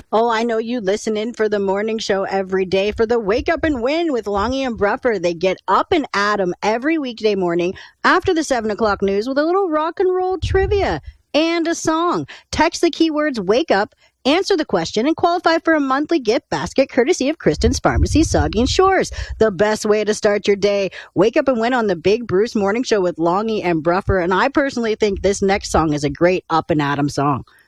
Oh, I know you listen in for the morning show every day for the Wake Up and Win with Longy and Bruffer. They get up and at 'em every weekday morning after the 7 o'clock news with a little rock and roll trivia and a song. Text the keywords Wake Up, answer the question, and qualify for a monthly gift basket courtesy of Kristen's Pharmacy, Saugeen Shores. The best way to start your day. Wake Up and Win on the Big Bruce Morning Show with Longy and Bruffer. And I personally think this next song is a great up and at 'em song.